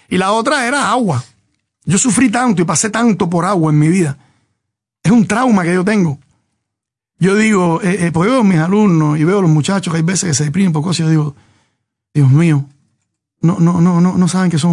Y la otra era agua. Yo sufrí tanto y pasé tanto por agua en mi vida. Es un trauma que yo tengo. Yo digo, pues veo a mis alumnos y veo a los muchachos que hay veces que se deprimen por cosas. Yo digo, Dios mío, no saben que son